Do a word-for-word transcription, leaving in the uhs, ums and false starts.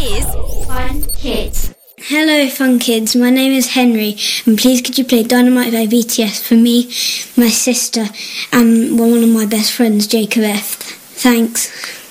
is Fun Kids. Hello Fun Kids, my name is Henry and please could you play Dynamite by B T S for me, my sister and one of my best friends, Jacob F. Thanks.